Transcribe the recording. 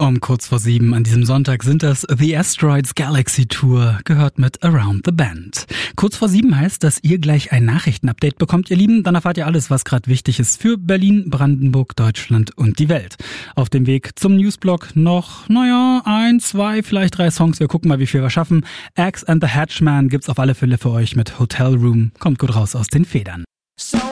Um kurz vor 7 an diesem Sonntag sind das The Asteroids Galaxy Tour, gehört mit Around the Bend. Kurz vor 7 heißt, dass ihr gleich ein Nachrichtenupdate bekommt, ihr Lieben. Dann erfahrt ihr alles, was gerade wichtig ist für Berlin, Brandenburg, Deutschland und die Welt. Auf dem Weg zum Newsblock noch, 1, 2, vielleicht 3 Songs. Wir gucken mal, wie viel wir schaffen. Axe and the Hatchman gibt's auf alle Fälle für euch mit Hotel Room. Kommt gut raus aus den Federn. So